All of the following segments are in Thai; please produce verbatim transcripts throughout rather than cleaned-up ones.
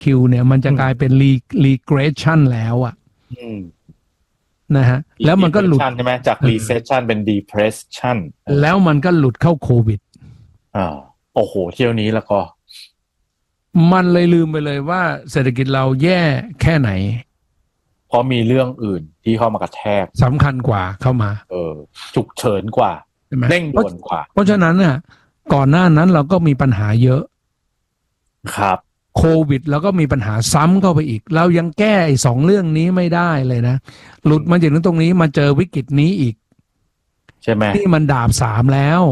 Q เนี่ยมันจะกลายเป็น regression แล้วอ่ะนะฮะแล้วมันก็หลุดใช่ไหมจาก recession เป็น depression แล้วมันก็หลุดเข้าโควิดอ่าโอ้โหเที่ยวนี้แล้วก็มันเลยลืมไปเลยว่าเศรษฐกิจเราแย่แค่ไหนเพราะมีเรื่องอื่นที่เข้ามากระแทกสำคัญกว่าเข้ามาเออฉุกเฉินกว่าเร่งด่วนกว่าเพราะฉะนั้นน่ะก่อนหน้านั้นเราก็มีปัญหาเยอะครับโควิดแล้วก็มีปัญหาซ้ำเข้าไปอีกเรายังแก้ไอ้สองเรื่องนี้ไม่ได้เลยนะหลุดมาจากตรงนี้มาเจอวิกฤตนี้อีกใช่ไหมที่มันดาบสามแล้ว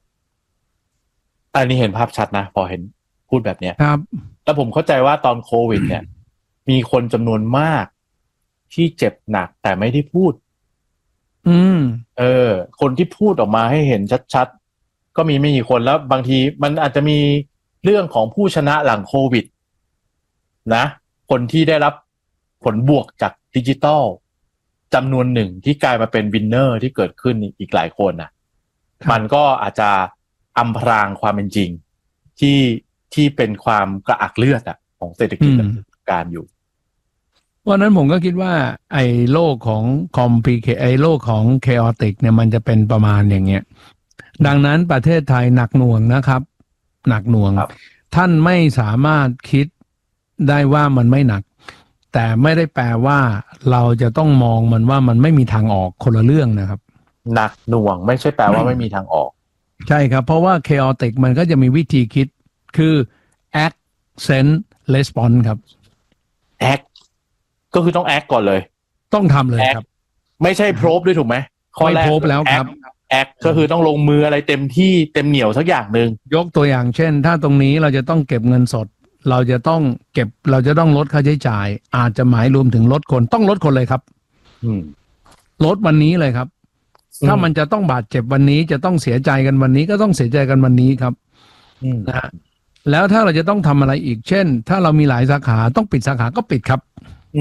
อันนี้เห็นภาพชัดนะพอเห็นพูดแบบเนี้ยครับแล้วผมเข้าใจว่าตอนโควิดเนี่ยมีคนจำนวนมากที่เจ็บหนักแต่ไม่ได้พูดอืมเออคนที่พูดออกมาให้เห็นชัดๆก็มีไม่กี่คนแล้วบางทีมันอาจจะมีเรื่องของผู้ชนะหลังโควิดนะคนที่ได้รับผลบวกจากดิจิตอลจำนวนหนึ่งที่กลายมาเป็นวินเนอร์ที่เกิดขึ้นอีกหลายคนนะมันก็อาจจะอำพรางความเป็นจริงที่ที่เป็นความกระอักเลือดอะของเศรษฐกิจการอยู่วันนั้นผมก็คิดว่าไอ้โลกของคอมพลีเคไอ้โลกของ chaotic เนี่ยมันจะเป็นประมาณอย่างเงี้ยดังนั้นประเทศไทยหนักหน่วงนะครับหนักหน่วงท่านไม่สามารถคิดได้ว่ามันไม่หนักแต่ไม่ได้แปลว่าเราจะต้องมองมันว่ามันไม่มีทางออกคนละเรื่องนะครับหนักหน่วงไม่ใช่แปลว่าไม่มีทางออกใช่ครับเพราะว่า chaotic มันก็จะมีวิธีคิดคือ act sense response ครับ act ก็คือต้อง act ก่อนเลยต้องทำเลยครับไม่ใช่ probe ด้วยถูกไหมข้อแรก probe แล้วครับ act ก็คือต้องลงมืออะไรเต็มที่เต็มเหนียวสักอย่างหนึ่งยกตัวอย่างเช่นถ้าตรงนี้เราจะต้องเก็บเงินสดเราจะต้องเก็บเราจะต้องลดค่าใช้จ่ายอาจจะหมายรวมถึงลดคนต้องลดคนเลยครับลดวันนี้เลยครับถ้ามันจะต้องบาดเจ็บวันนี้จะต้องเสียใจกันวันนี้ก็ต้องเสียใจกันวันนี้ครับนะฮะแล้วถ้าเราจะต้องทำอะไรอีกเช่นถ้าเรามีหลายสาขาต้องปิดสาขาก็ปิดครับ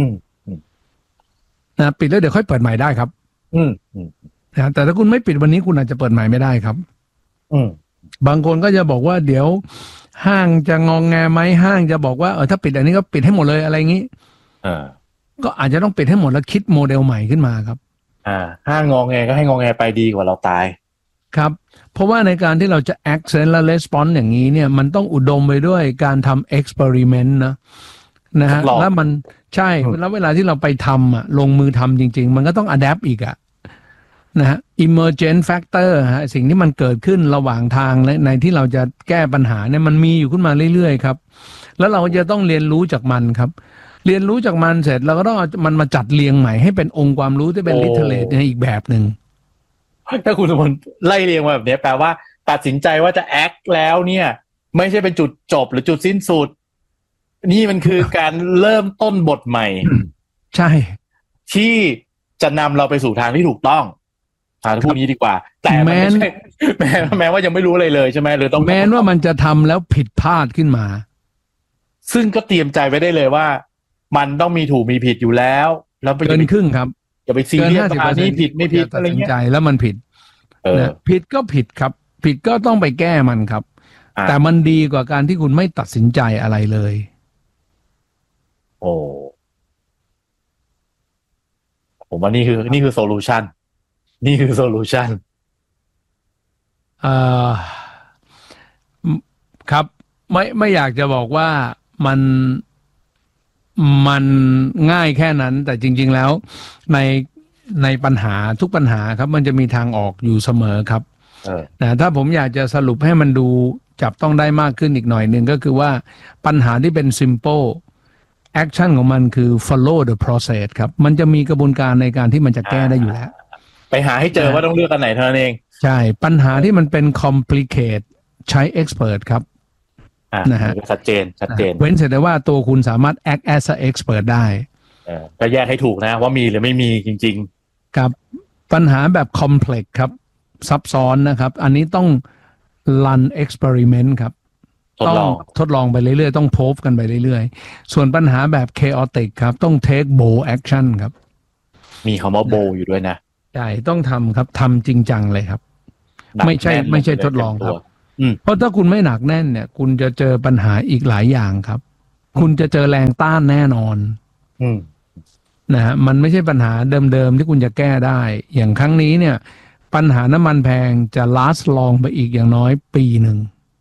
นะปิดแล้วเดี๋ยวค่อยเปิดใหม่ได้ครับนะแต่ถ้าคุณไม่ปิดวันนี้คุณอาจจะเปิดใหม่ไม่ได้ครับบางคนก็จะบอกว่าเดี๋ยวห้างจะงองแงไหมห้างจะบอกว่าเออถ้าปิดอันนี้ก็ปิดให้หมดเลยอะไรอย่างนี้ก็อาจจะต้องปิดให้หมดแล้วคิดโมเดลใหม่ขึ้นมาครับอ่าห้างงองแงก็ให้งองแงไปดีกว่าเราตายครับเพราะว่าในการที่เราจะ accent และ response อย่างนี้เนี่ยมันต้องอุดมไปด้วยการทำ experiment นะนะฮะแล้วมันใช่แล้วเวลาที่เราไปทำอ่ะลงมือทำจริงๆมันก็ต้อง adapt อีกอ่ะนะฮะ emergent factor ฮะสิ่งที่มันเกิดขึ้นระหว่างทางในในที่เราจะแก้ปัญหาเนี่ยมันมีอยู่ขึ้นมาเรื่อยๆครับแล้วเราจะต้องเรียนรู้จากมันครับเรียนรู้จากมันเสร็จเราก็ต้องเอามันมาจัดเรียงใหม่ให้เป็นองค์ความรู้ที่เป็น literate ในอีกแบบหนึ่งถ้าคุณสมพลไล่เรียงมาแบบนี้แปลว่าตัดสินใจว่าจะ act แล้วเนี่ยไม่ใช่เป็นจุดจบหรือจุดสิ้นสุดนี่มันคือการเริ่มต้นบทใหม่ใช่ที่จะนำเราไปสู่ทางที่ถูกต้องทางพูดนี้ดีกว่าแต่แม้แม้แม้ว่ายังไม่รู้อะไรเลยใช่ไหมหรือต้องแม้ว่ามันจะทำแล้วผิดพลาดขึ้นมาซึ่งก็เตรียมใจไว้ได้เลยว่ามันต้องมีถูกมีผิดอยู่แล้วแล้วเกินครึ่งครับอย่าไปซีเรียสว่านี่ผิดไม่ผิดอะไรเงี้ยใจแล้วมันผิดนะผิดก็ผิดครับผิดก็ต้องไปแก้มันครับแต่มันดีกว่าการที่คุณไม่ตัดสินใจอะไรเลยโอ้ผมว่านี่คือนี่คือโซลูชันนี่คือโซลูชันอ่าครับไม่ไม่อยากจะบอกว่ามันมันง่ายแค่นั้นแต่จริงๆแล้วในในปัญหาทุกปัญหาครับมันจะมีทางออกอยู่เสมอครับนะถ้าผมอยากจะสรุปให้มันดูจับต้องได้มากขึ้นอีกหน่อยหนึ่งก็คือว่าปัญหาที่เป็น simple action ของมันคือ follow the process ครับมันจะมีกระบวนการในการที่มันจะแก้ได้อยู่แล้วไปหาให้เจอว่าต้องเลือกอันไหนเท่านั้นเองใช่ปัญหาที่มันเป็น complicate ใช้ expert ครับนะฮะชัดเจนชัดเจนเว้นเสร็จแต่ว่าตัวคุณสามารถ act as an expert ได้ก็แยกให้ถูกนะว่ามีหรือไม่มีจริงๆครับปัญหาแบบ complex ครับซับซ้อนนะครับอันนี้ต้อง run experiment ครับต้องทดลองไปเรื่อยๆต้องพบกันไปเรื่อยๆส่วนปัญหาแบบ chaotic ครับต้อง take bold action ครับมีคำว่า bold อยู่ด้วยนะใช่ต้องทำครับทำจริงจังเลยครับไม่ใช่ไม่ใช่ทดลองครับเพราะถ้าคุณไม่หนักแน่นเนี่ยคุณจะเจอปัญหาอีกหลายอย่างครับคุณจะเจอแรงต้านแน่นอนนะฮะมันไม่ใช่ปัญหาเดิมๆที่คุณจะแก้ได้อย่างครั้งนี้เนี่ยปัญหาน้ำมันแพงจะ last long ไปอีกอย่างน้อยปีหนึ่ง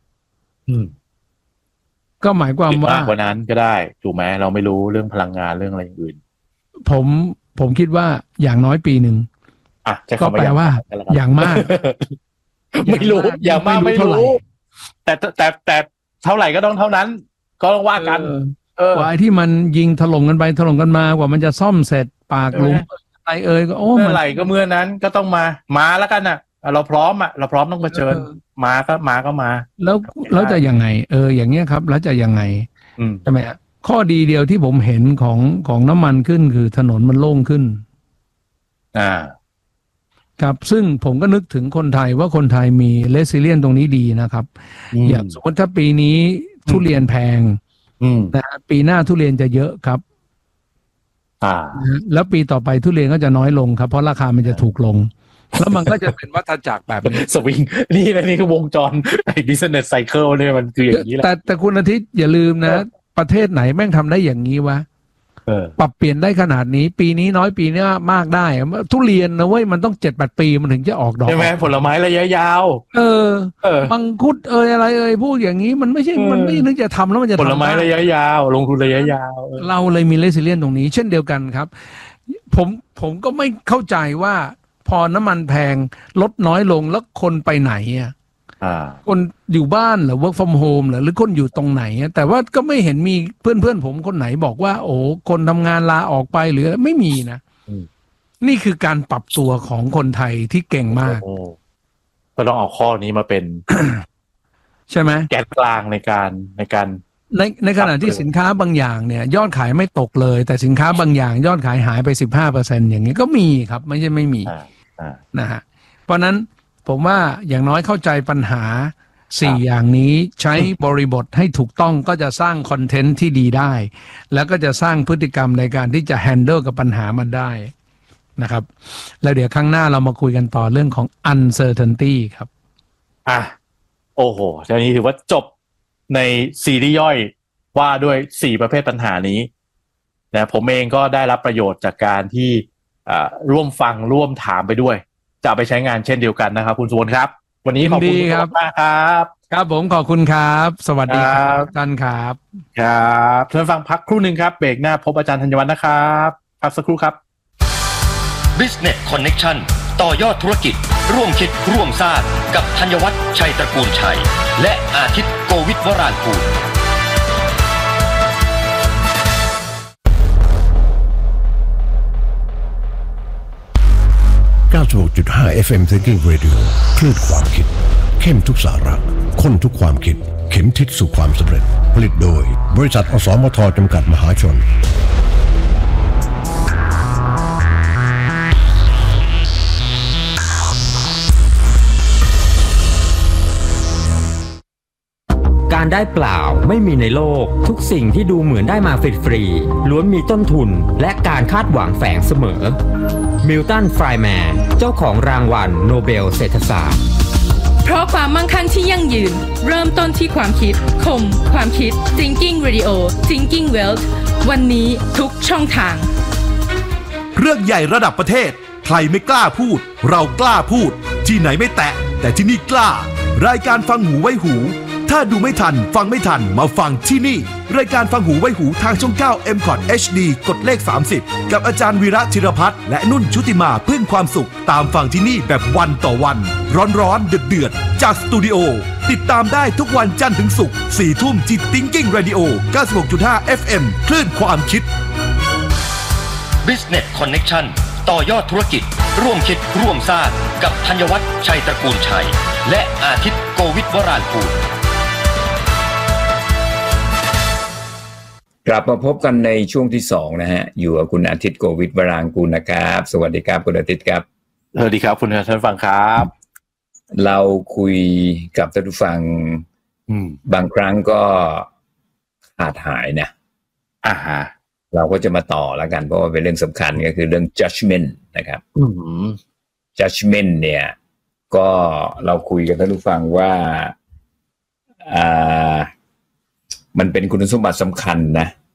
ก็หมายความว่ามากกว่านั้นก็ได้ถูกไหมเราไม่รู้เรื่องพลังงานเรื่องอะไรอื่นผมผมคิดว่าอย่างน้อยปีหนึ่งอ่ะก็แปลว่าอย่างมากไม่รู้อย่างมากไม่รู้แต่แต่แต่เท่าไหร่ก็ต้องเท่านั้นก็ต้องว่ากันกว่าที่มันยิงถล่มกันไปถล่มกันมากว่ามันจะซ่อมเสร็จปากหลุมอะไรเอ่ยก็โอ้เมื่อไหร่ก็เมื่อนั้นก็ต้องมามาแล้วกันน่ะเราพร้อมอ่ะเราพร้อมต้องเผชิญมาก็มาก็มาแล้วแล้วจะยังไงเอออย่างเงี้ยครับแล้วจะยังไงใช่ไหมข้อดีเดียวที่ผมเห็นของของน้ำมันขึ้นคือถนนมันโล่งขึ้นอ่าครับซึ่งผมก็นึกถึงคนไทยว่าคนไทยมีเรซิเลียนตรงนี้ดีนะครับอย่างสมมติถ้าปีนี้ทุเรียนแพงนะปีหน้าทุเรียนจะเยอะครับอ่าแล้วปีต่อไปทุเรียนก็จะน้อยลงครับเพราะราคามันจะถูกลงแล้วมันก็จะเป็นวัฏจักรแบบนี้สวิงนี่นะนี่คือวงจรไอ้ business cycle เนี่ยมันคืออย่างนี้แหละแต่แต่คุณอาทิตย์อย่าลืมนะประเทศไหนแม่งทำได้อย่างนี้วะปรับเปลี่ยนได้ขนาดนี้ปีนี้น้อยปีนี้มากได้ทุเรียนนะเว้ยมันต้องเจ็ดแปดปีมันถึงจะออกดอกใช่ไหมผลไม้ระยะยาวเออมังคุดเอยอะไรเอยพูดอย่างนี้มันไม่ใช่มันไม่นึกจะทำแล้วมันจะทำผลไม้ระยะยาวลงทุนระยะยาวเราเลยมีเรซิเลียนตรงนี้เช่นเดียวกันครับผมผมก็ไม่เข้าใจว่าพอน้ำมันแพงลดน้อยลงแล้วคนไปไหนอ่ะคนอยู่บ้านหรือ work from home หรือหรือคนอยู่ตรงไหนแต่ว่าก็ไม่เห็นมีเพื่อนเพื่อนผมคนไหนบอกว่าโอ้คนทำงานลาออกไปหรือไม่มีนะนี่คือการปรับตัวของคนไทยที่เก่งมากก็ต้องเอาข้อนี้มาเป็นใช่ไหมแกนกลางในการในการในในขณะที่สินค้าบางอย่างเนี่ยยอดขายไม่ตกเลยแต่สินค้าบางอย่างยอดขายหายไปสิบห้าเปอร์เซ็นต์อย่างนี้ก็มีครับไม่ใช่ไม่มีนะฮะเพราะนั้นผมว่าอย่างน้อยเข้าใจปัญหาสี่อย่างนี้ใช้บริบทให้ถูกต้องก็จะสร้างคอนเทนต์ที่ดีได้แล้วก็จะสร้างพฤติกรรมในการที่จะแฮนเดิลกับปัญหามันได้นะครับแล้วเดี๋ยวครั้งหน้าเรามาคุยกันต่อเรื่องของ uncertainty ครับอ่ะโอ้โหทีนี้ถือว่าจบในซีรีส์ย่อยว่าด้วยสี่ประเภทปัญหานี้นะผมเองก็ได้รับประโยชน์จากการที่ร่วมฟังร่วมถามไปด้วยจะไปใช้งานเช่นเดียวกันนะครับคุณสุวรรณครับวันนี้ขอบคุณมากครับครับผมขอบคุณครับสวัสดีครับท่านครับครับท่านฟังพักครู่หนึ่งครับเบรกหน้าพบอาจารย์ธัญวัฒน์นะครับพักสักครู่ครับ Business Connection ต่อยอดธุรกิจร่วมคิดร่วมสร้างกับธัญวัฒน์ชัยตระกูลชัยและอาทิตย์โกวิทวรางกูลเก้าสิบหกจุดห้า เอฟ เอ็ม Thinking Radio คลื่นความคิดเข้มทุกสาระข้นทุกความคิดเข็มทิศสู่ความสำเร็จผลิตโดยบริษัทอสมทจำกัดมหาชนการได้เปล่าไม่มีในโลกทุกสิ่งที่ดูเหมือนได้มาฟรีๆล้วนมีต้นทุนและการคาดหวังแฝงเสมอมิลตัน ไฟร์แมนเจ้าของรางวัลโนเบลเศรษฐศาสตร์เพราะความมั่งคั่งที่ยั่งยืนเริ่มต้นที่ความคิดคมความคิด Thinking Radio Thinking Wealth วันนี้ทุกช่องทางเรื่องใหญ่ระดับประเทศใครไม่กล้าพูดเรากล้าพูดที่ไหนไม่แตะแต่ที่นี่กล้ารายการฟังหูไว้หูถ้าดูไม่ทันฟังไม่ทันมาฟังที่นี่รายการฟังหูไว้หูทางช่องเก้า เอ็ม คอท เอช ดี กดเลขสามสิบกับอาจารย์วีระธีรพัฒน์และนุ่นชุติมาพึ่งความสุขตามฟังที่นี่แบบวันต่อวันร้อนๆเดือดๆจากสตูดิโอติดตามได้ทุกวันจันทร์ถึงศุกร์สี่ทุ่มที่ Thinking Radio เก้าสิบหกจุดห้า เอฟ เอ็ม คลื่นความคิด Business Connection ต่อยอดธุรกิจร่วมคิดร่วมสร้างกับธัญวัฒน์ชัยตระกูลชัยและอาทิตย์โกวิทวรางกูลกลับมาพบกันในช่วงที่สองนะฮะอยู่กับคุณอาทิตย์โกวิทวรางกูลนะครับสวัสดีครับคุณอาทิตย์ครับสวัสดีครับคุณท่านฟังครับเราคุยกับท่านผู้ฟังบางครั้งก็ขาดหายนะอ่าฮะเราก็จะมาต่อแล้วกันเพราะว่าเป็นเรื่องสำคัญก็คือเรื่อง judgment นะครับ judgment เนี่ยก็เราคุยกับท่านผู้ฟังว่าอ่ามันเป็นคุณสมบัติสำคัญนะ